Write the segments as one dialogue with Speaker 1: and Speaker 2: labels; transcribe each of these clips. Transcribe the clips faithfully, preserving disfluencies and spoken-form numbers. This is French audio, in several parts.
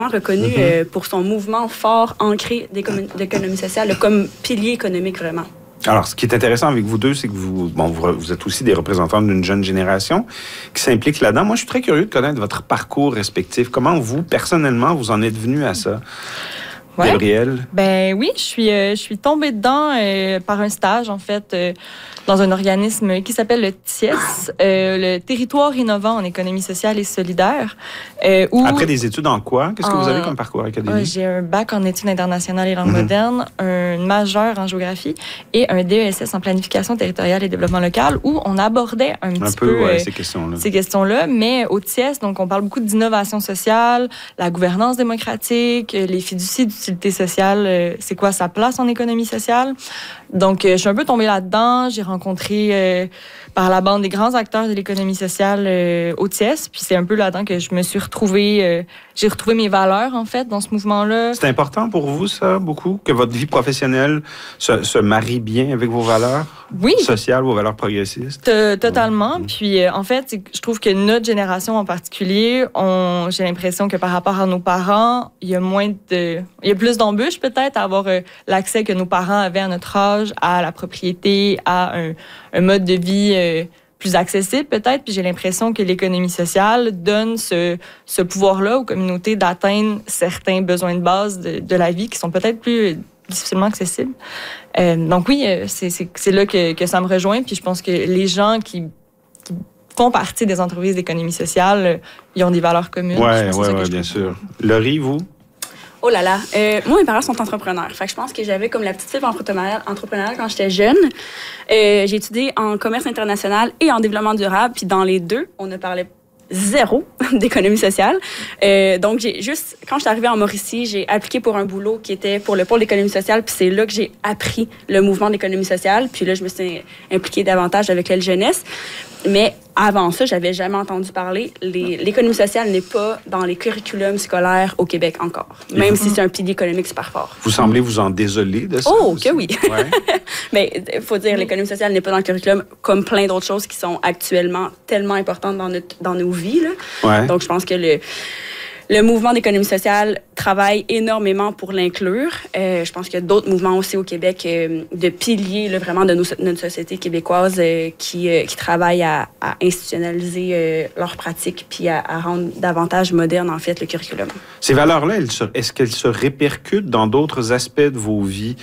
Speaker 1: reconnu
Speaker 2: Mm-hmm.
Speaker 1: euh, pour son mouvement fort, ancré d'économie sociale, comme pilier économique vraiment.
Speaker 2: Alors, ce qui est intéressant avec vous deux, c'est que vous, bon, vous, vous êtes aussi des représentants d'une jeune génération qui s'implique là-dedans. Moi, je suis très curieux de connaître votre parcours respectif. Comment vous, personnellement, vous en êtes venu à ça?
Speaker 3: Ouais.
Speaker 2: Gabrielle?
Speaker 3: Ben oui, je suis, euh, je suis tombée dedans euh, par un stage, en fait, euh, dans un organisme qui s'appelle le T I E S, euh, le Territoire innovant en économie sociale et solidaire. Euh, où,
Speaker 2: Après des études en quoi? Qu'est-ce que
Speaker 3: en,
Speaker 2: vous avez comme parcours académique?
Speaker 3: Euh, j'ai un bac en études internationales et langues
Speaker 2: Mm-hmm.
Speaker 3: modernes, un majeur en géographie et un D E S S en planification territoriale et développement local, où on abordait un, un petit
Speaker 2: peu,
Speaker 3: peu
Speaker 2: ouais,
Speaker 3: euh,
Speaker 2: ces questions-là.
Speaker 3: Ces questions-là, mais au T I E S, donc on parle beaucoup d'innovation sociale, la gouvernance démocratique, les fiducies d'utilité sociale, euh, c'est quoi sa place en économie sociale. Donc, euh, je suis un peu tombée là-dedans. J'ai rencontré euh, par la bande des grands acteurs de l'économie sociale euh, au T I E S, puis c'est un peu là-dedans que je me suis retrouvée, euh, j'ai retrouvé mes valeurs, en fait, dans ce mouvement-là.
Speaker 2: C'est important pour vous, ça, beaucoup, que votre vie professionnelle se, se marie bien avec vos valeurs
Speaker 3: oui.
Speaker 2: sociales, vos valeurs progressistes?
Speaker 3: T- totalement.
Speaker 2: Mmh.
Speaker 3: Puis, euh, en fait, c'est, je trouve que notre génération en particulier, on, j'ai l'impression que par rapport à nos parents, il y a moins de... Il y a plus d'embûches, peut-être, à avoir euh, l'accès que nos parents avaient à notre âge, à la propriété, à un, un mode de vie euh, plus accessible, peut-être. Puis j'ai l'impression que l'économie sociale donne ce, ce pouvoir-là aux communautés d'atteindre certains besoins de base de, de la vie qui sont peut-être plus difficilement accessibles. Euh, donc oui, c'est, c'est, c'est là que, que ça me rejoint. Puis je pense que les gens qui, qui font partie des entreprises d'économie sociale, ils ont des valeurs communes.
Speaker 2: Oui,
Speaker 3: oui,
Speaker 2: ouais, bien sûr. Laurie, vous?
Speaker 1: Oh là là. Euh, moi, mes parents sont entrepreneurs. Fait que je pense que j'avais comme la petite fibre entrepreneuriale, entrepreneuriale quand j'étais jeune. Euh, j'ai étudié en commerce international et en développement durable. Puis dans les deux, on ne parlait zéro d'économie sociale. Euh, donc, j'ai juste, quand je suis arrivée en Mauricie, j'ai appliqué pour un boulot qui était pour le pôle d'économie sociale. Puis c'est là que j'ai appris le mouvement d'économie sociale. Puis là, je me suis impliquée davantage avec l'aile jeunesse. Mais avant ça, j'avais jamais entendu parler. Les, l'économie sociale n'est pas dans les curriculums scolaires au Québec encore, même si c'est un pilier économique super fort.
Speaker 2: Vous semblez vous en désoler de ça?
Speaker 1: Oh,
Speaker 2: aussi?
Speaker 1: que oui. Ouais. Mais il faut dire, l'économie sociale n'est pas dans le curriculum comme plein d'autres choses qui sont actuellement tellement importantes dans, notre, dans nos vies. Là.
Speaker 2: Ouais.
Speaker 1: Donc, je pense que le... Le mouvement d'économie sociale travaille énormément pour l'inclure. Euh, je pense qu'il y a d'autres mouvements aussi au Québec euh, de piliers là, vraiment de nos, notre société québécoise euh, qui, euh, qui travaillent à, à institutionnaliser euh, leurs pratiques puis à, à rendre davantage moderne, en fait, le curriculum. Ces
Speaker 2: valeurs-là, elles se, est-ce qu'elles se répercutent dans d'autres aspects de vos vies?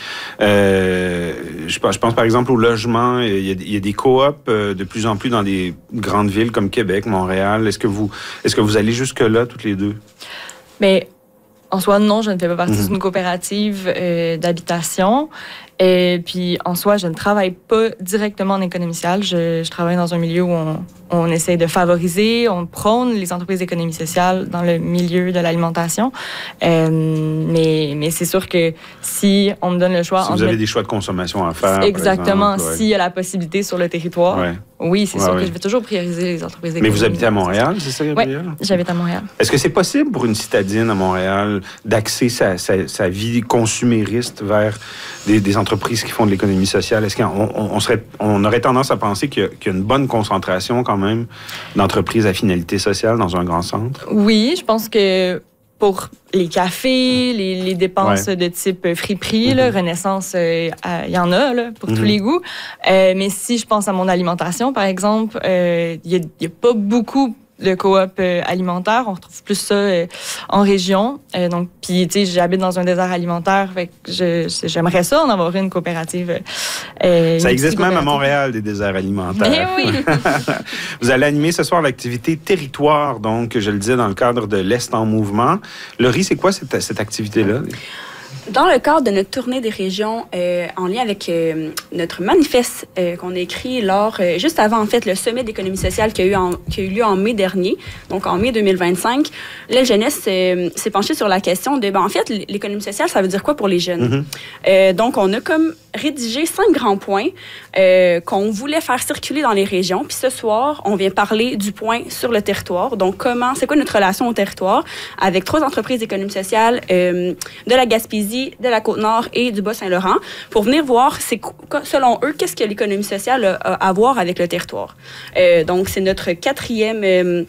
Speaker 2: Euh, je, pense, je pense par exemple au logement. Il y a, il y a des coops euh, de plus en plus dans des grandes villes comme Québec, Montréal. Est-ce que vous, est-ce que vous allez jusque-là, toutes les deux?
Speaker 3: Mais en soi, non, je ne fais pas partie
Speaker 2: Mm-hmm.
Speaker 3: d'une coopérative euh, d'habitation. Et puis, en soi, je ne travaille pas directement en économie sociale. Je, je travaille dans un milieu où on, on essaie de favoriser, on prône les entreprises d'économie sociale dans le milieu de l'alimentation. Euh, mais, mais c'est sûr que si on me donne le choix...
Speaker 2: Si vous avez des choix de consommation à faire,
Speaker 3: exactement,
Speaker 2: par exemple,
Speaker 3: s'il y a la possibilité sur le territoire,
Speaker 2: ouais.
Speaker 3: oui, c'est
Speaker 2: ouais,
Speaker 3: sûr
Speaker 2: ouais.
Speaker 3: que je vais toujours prioriser les entreprises d'économie.
Speaker 2: Mais vous habitez à Montréal, c'est ça, Gabrielle?
Speaker 3: Oui, j'habite à Montréal.
Speaker 2: Est-ce que c'est possible pour une citadine à Montréal d'axer sa, sa, sa vie consumériste vers des, des entreprises qui font de l'économie sociale? Est-ce qu'on on, on serait, on aurait tendance à penser qu'il y, a, qu'il y a une bonne concentration quand même d'entreprises à finalité sociale dans un grand centre?
Speaker 3: Oui, je pense que pour les cafés, les, les dépenses ouais. de type friperie, mm-hmm. là, Renaissance, il euh, euh, y en a là, pour mm-hmm. tous les goûts. Euh, mais si je pense à mon alimentation, par exemple, il euh, n'y a, y a pas beaucoup de coop euh, alimentaire. On retrouve plus ça euh, en région. Euh, donc, puis, tu sais, j'habite dans un désert alimentaire. Fait que je, j'aimerais ça en avoir une coopérative.
Speaker 2: Euh, ça existe même à Montréal, des déserts alimentaires.
Speaker 3: Mais oui!
Speaker 2: Vous allez animer ce soir l'activité Territoire, donc, je le disais, dans le cadre de l'Est en mouvement. Laurie, c'est quoi cette, cette activité-là?
Speaker 1: Dans le cadre de notre tournée des régions, euh, en lien avec euh, notre manifeste euh, qu'on a écrit lors, euh, juste avant en fait le sommet d'économie sociale qui a eu, en, qui a eu lieu en mai dernier, donc en mai deux mille vingt-cinq, l'aile jeunesse euh, s'est penchée sur la question de, ben, en fait, l'économie sociale, ça veut dire quoi pour les jeunes? Mm-hmm. Euh, donc, on a comme rédigé cinq grands points euh, qu'on voulait faire circuler dans les régions. Puis ce soir, on vient parler du point sur le territoire. Donc, comment, c'est quoi notre relation au territoire avec trois entreprises d'économie sociale euh, de la Gaspésie, de la Côte-Nord et du Bas-Saint-Laurent pour venir voir, c'est, selon eux, qu'est-ce que l'économie sociale a à voir avec le territoire. Euh, donc, c'est notre quatrième... Euh,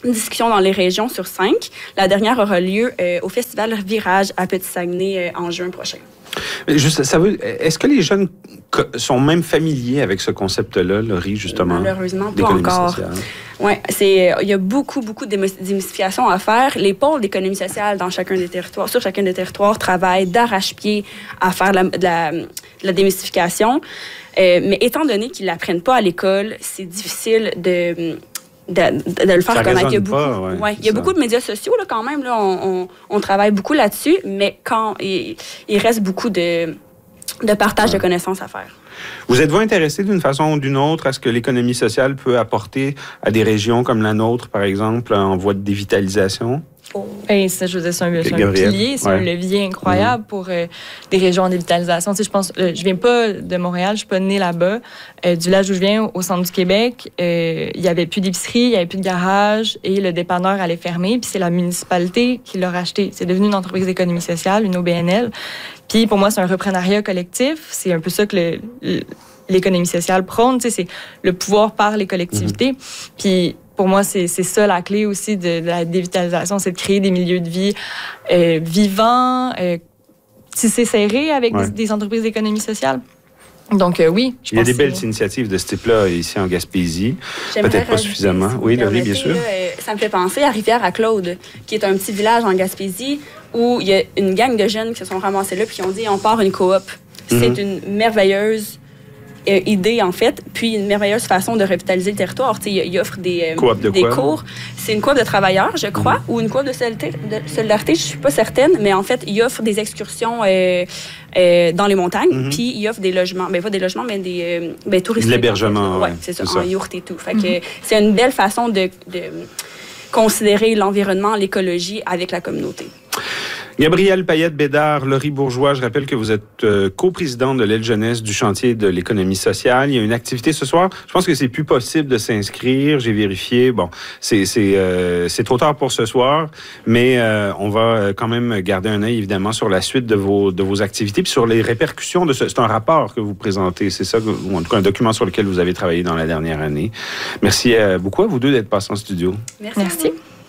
Speaker 1: discussions dans les régions sur cinq. La dernière aura lieu euh, au Festival Virage à Petit-Saguenay euh, en juin prochain.
Speaker 2: Juste, ça veut, est-ce que les jeunes sont même familiers avec ce concept-là, Laurie, justement?
Speaker 1: Malheureusement, pas encore. Oui, il y a beaucoup, beaucoup de démystification à faire. Les pôles d'économie sociale dans chacun des territoires, sur chacun des territoires, travaillent d'arrache-pied à faire la, de, la, de la démystification. Euh, mais étant donné qu'ils ne l'apprennent pas à l'école, c'est difficile de... De, de, de le faire
Speaker 2: ça
Speaker 1: connaître. Il y a, beaucoup,
Speaker 2: pas, ouais,
Speaker 1: ouais, il y a beaucoup de médias sociaux là, quand même. Là, on, on, on travaille beaucoup là-dessus, mais quand il, il reste beaucoup de, de partage ouais. de connaissances à faire.
Speaker 2: Vous êtes-vous intéressé d'une façon ou d'une autre à ce que l'économie sociale peut apporter à des régions comme la nôtre, par exemple, en voie de dévitalisation?
Speaker 3: Oh. Et ça, je veux dire, c'est un, c'est un pilier, c'est ouais. un levier incroyable mmh. pour euh, des régions en dévitalisation. Tu sais, je pense, euh, je viens pas de Montréal, je suis pas née là-bas. Euh, du village où je viens, au centre du Québec, euh, il y avait plus d'épicerie, il y avait plus de garage et le dépanneur allait fermer. Puis c'est la municipalité qui l'a racheté. C'est devenu une entreprise d'économie sociale, une O B N L. Puis pour moi, c'est un reprenariat collectif. C'est un peu ça que le, le, l'économie sociale prône. Tu sais, c'est le pouvoir par les collectivités. Mmh. Puis pour moi, c'est, c'est ça la clé aussi de, de la dévitalisation, c'est de créer des milieux de vie euh, vivants, euh, tissés serrés avec ouais. des, des entreprises d'économie sociale. Donc euh, oui, je
Speaker 2: Il y a
Speaker 3: pense
Speaker 2: des belles
Speaker 3: que...
Speaker 2: initiatives de ce type-là ici en Gaspésie.
Speaker 1: J'aimerais
Speaker 2: Peut-être pas suffisamment. Si oui, Laurie, bien sûr. Là, euh,
Speaker 1: ça me fait penser à Rivière-à-Claude, qui est un petit village en Gaspésie où il y a une gang de jeunes qui se sont ramassés là puis qui ont dit on part une coop. Mm-hmm. C'est une merveilleuse Euh, idée, en fait, puis une merveilleuse façon de revitaliser le territoire. Tu sais, il offre des, euh,
Speaker 2: de
Speaker 1: des
Speaker 2: quoi?
Speaker 1: cours. C'est une coop de travailleurs, je crois, mmh. ou une coop de solidarité, de solidarité, je suis pas certaine, mais en fait, il offre des excursions euh, euh, dans les montagnes, mmh. puis il offre des logements, ben pas des logements, mais des euh, ben, touristiques.
Speaker 2: De l'hébergement,
Speaker 1: oui,
Speaker 2: ouais,
Speaker 1: c'est ça,
Speaker 2: c'est
Speaker 1: en
Speaker 2: ça.
Speaker 1: yourte et tout. Fait que mmh. c'est une belle façon de, de considérer l'environnement, l'écologie avec la communauté.
Speaker 2: Gabrielle Payette-Bédard, Laurie Bourgeois, je rappelle que vous êtes euh, coprésidente de l'aile jeunesse du chantier de l'économie sociale. Il y a une activité ce soir. Je pense que c'est plus possible de s'inscrire. J'ai vérifié. Bon, c'est c'est euh, c'est trop tard pour ce soir, mais euh, on va quand même garder un œil évidemment sur la suite de vos de vos activités puis sur les répercussions de ce. C'est un rapport que vous présentez. C'est ça, ou en tout cas un document sur lequel vous avez travaillé dans la dernière année. Merci euh, beaucoup à vous deux d'être passés en studio.
Speaker 1: Merci.
Speaker 3: Merci.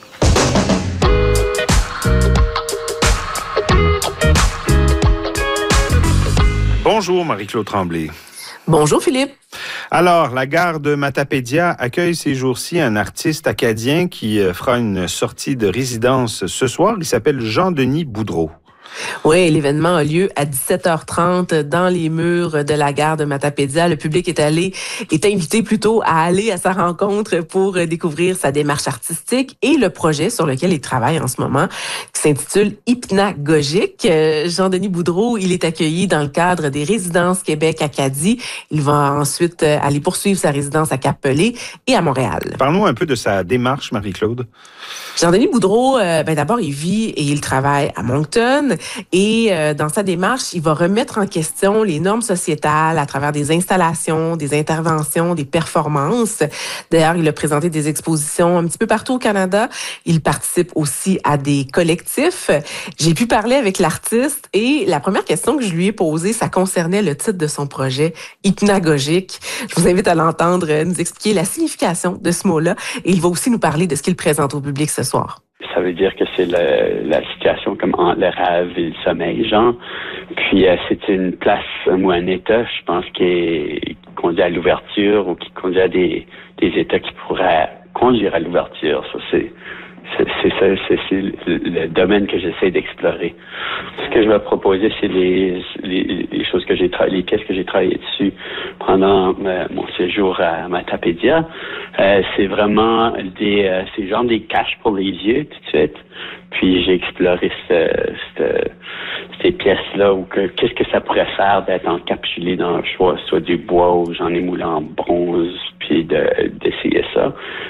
Speaker 2: Bonjour, Marie-Claude Tremblay.
Speaker 4: Bonjour, Philippe.
Speaker 2: Alors, la gare de Matapédia accueille ces jours-ci un artiste acadien qui fera une sortie de résidence ce soir. Il s'appelle Jean-Denis Boudreau.
Speaker 4: Oui, l'événement a lieu à dix-sept heures trente dans les murs de la gare de Matapédia. Le public est allé, est invité plutôt à aller à sa rencontre pour découvrir sa démarche artistique et le projet sur lequel il travaille en ce moment, qui s'intitule Hypnagogique. Jean-Denis Boudreau, il est accueilli dans le cadre des résidences Québec-Acadie. Il va ensuite aller poursuivre sa résidence à Cap-Pelé et à Montréal.
Speaker 2: Parlons un peu de sa démarche, Marie-Claude.
Speaker 4: Jean-Denis Boudreau, euh, ben d'abord, il vit et il travaille à Moncton. Et euh, dans sa démarche, il va remettre en question les normes sociétales à travers des installations, des interventions, des performances. D'ailleurs, il a présenté des expositions un petit peu partout au Canada. Il participe aussi à des collectifs. J'ai pu parler avec l'artiste et la première question que je lui ai posée, ça concernait le titre de son projet, Hypnagogique. Je vous invite à l'entendre nous expliquer la signification de ce mot-là. Et il va aussi nous parler de ce qu'il présente au public ce soir.
Speaker 5: Ça veut dire que c'est le, la situation comme entre le rêve et le sommeil, genre. Puis euh, c'est une place ou un état, je pense, qui, est, qui conduit à l'ouverture ou qui conduit à des, des états qui pourraient conduire à l'ouverture. Ça, c'est, c'est, c'est ça, c'est, c'est le domaine que j'essaie d'explorer. Ce que je vais proposer, c'est les, les, les choses que j'ai travaillé, les pièces que j'ai travaillé dessus pendant euh, mon séjour à Matapédia. Euh, c'est vraiment des, euh, c'est genre des caches pour les yeux, tout de suite. Puis j'ai exploré ce, ce, ces pièces-là, ou que, qu'est-ce que ça pourrait faire d'être encapsulé dans soit, soit du bois ou j'en ai moulé en bronze, puis de, d'essayer ça.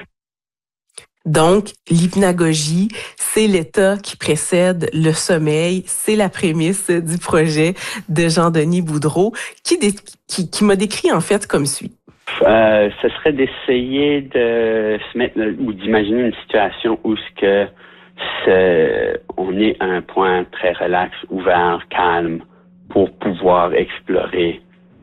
Speaker 4: Donc, l'hypnagogie, c'est l'état qui précède le sommeil. C'est la prémisse du projet de Jean-Denis Boudreau, qui, dé- qui, qui m'a décrit en fait comme suit.
Speaker 5: Euh, ce serait d'essayer de se mettre ou d'imaginer une situation où ce que c'est, on est à un point très relax, ouvert, calme, pour pouvoir explorer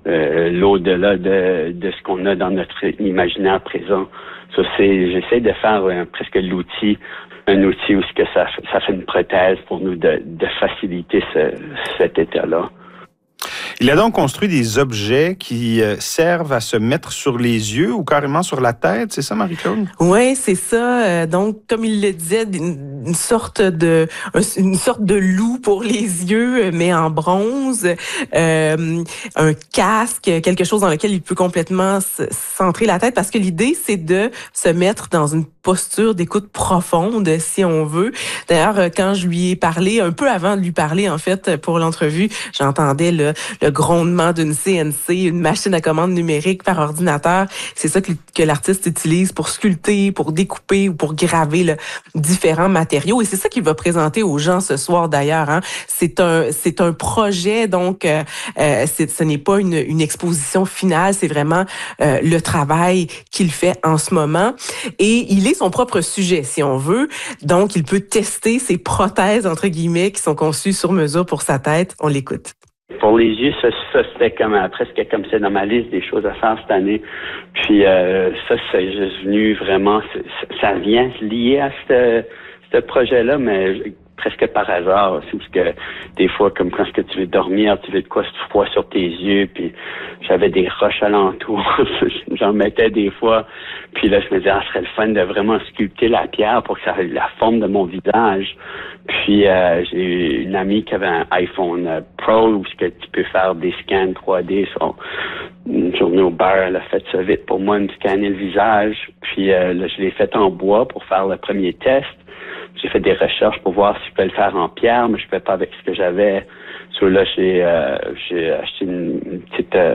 Speaker 5: euh, l'au-delà de, de ce qu'on a dans notre imaginaire présent. Ça, c'est, j'essaie de faire euh, presque l'outil, un outil où ce que ça, ça fait une prothèse pour nous de, de faciliter ce, cet état-là.
Speaker 2: Il a donc construit des objets qui euh, servent à se mettre sur les yeux ou carrément sur la tête, c'est ça, Marie-Claude?
Speaker 4: Oui, c'est ça. Euh, donc, comme il le disait, une, une sorte de une sorte de loup pour les yeux, mais en bronze, euh, un casque, quelque chose dans lequel il peut complètement centrer la tête, parce que l'idée, c'est de se mettre dans une posture d'écoute profonde, si on veut. D'ailleurs, quand je lui ai parlé, un peu avant de lui parler, en fait, pour l'entrevue, j'entendais le, le grondement d'une C N C, une machine à commande numérique par ordinateur. C'est ça que, que l'artiste utilise pour sculpter, pour découper ou pour graver là, différents matériaux. Et c'est ça qu'il va présenter aux gens ce soir, d'ailleurs. Hein. C'est un, c'est un projet, donc euh, euh, c'est, ce n'est pas une, une exposition finale, c'est vraiment euh, le travail qu'il fait en ce moment. Et il est son propre sujet, si on veut. Donc, il peut tester ses prothèses, entre guillemets, qui sont conçues sur mesure pour sa tête. On l'écoute.
Speaker 5: Pour les yeux, ça, ça c'était comme euh, presque comme c'est dans ma liste des choses à faire cette année. Puis euh, ça, c'est juste venu vraiment, ça vient lié à ce, ce projet-là, mais presque par hasard aussi, parce que des fois, comme quand tu veux dormir, tu veux de quoi se froid sur tes yeux, puis j'avais des roches alentour, j'en mettais des fois, puis là, je me disais, ah, ce serait le fun de vraiment sculpter la pierre pour que ça ait la forme de mon visage. Puis euh, j'ai une amie qui avait un iPhone euh, Pro où que tu peux faire des scans trois D. So, une journée au bar, elle a fait ça vite pour moi, me scanner le visage. Puis euh, là, je l'ai fait en bois pour faire le premier test. J'ai fait des recherches pour voir si je pouvais le faire en pierre, mais je ne pouvais pas avec ce que j'avais. So là, j'ai, euh, j'ai acheté une, une petite... Euh,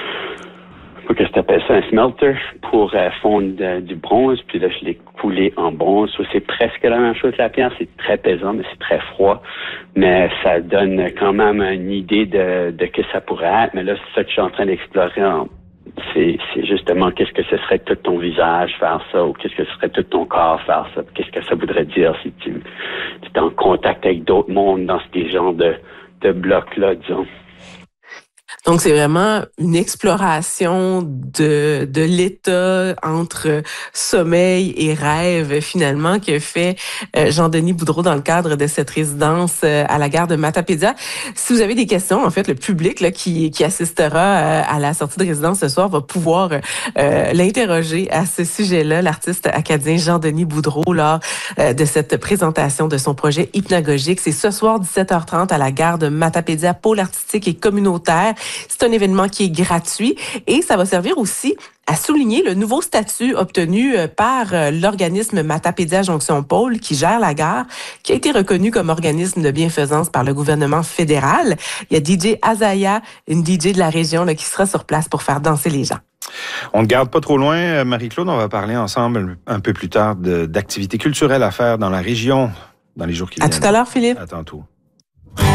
Speaker 5: que je t'appelle ça, un smelter pour euh, fondre euh, du bronze, puis là, je l'ai coulé en bronze. So, c'est presque la même chose que la pierre, c'est très pesant, mais c'est très froid. Mais ça donne quand même une idée de, de que ça pourrait être. Mais là, c'est ça que je suis en train d'explorer. En, c'est, c'est justement qu'est-ce que ce serait tout ton visage faire ça, ou qu'est-ce que ce serait tout ton corps faire ça. Qu'est-ce que ça voudrait dire si tu, tu es en contact avec d'autres mondes dans ces genres de, de blocs-là, disons.
Speaker 4: Donc, c'est vraiment une exploration de, de l'état entre sommeil et rêve, finalement, que fait Jean-Denis Boudreau dans le cadre de cette résidence à la gare de Matapédia. Si vous avez des questions, en fait, le public là, qui, qui assistera à la sortie de résidence ce soir va pouvoir euh, l'interroger à ce sujet-là, l'artiste acadien Jean-Denis Boudreau, lors euh, de cette présentation de son projet hypnagogique. C'est ce soir, dix-sept heures trente, à la gare de Matapédia, pôle artistique et communautaire. C'est un événement qui est gratuit et ça va servir aussi à souligner le nouveau statut obtenu par l'organisme Matapédia Jonction Pôle qui gère la gare, qui a été reconnu comme organisme de bienfaisance par le gouvernement fédéral. Il y a D J Azaya, une D J de la région là, qui sera sur place pour faire danser les gens.
Speaker 2: On ne garde pas trop loin, Marie-Claude. On va parler ensemble un peu plus tard de, d'activités culturelles à faire dans la région dans les jours qui viennent.
Speaker 4: À tout à l'heure, Philippe.
Speaker 2: À tantôt.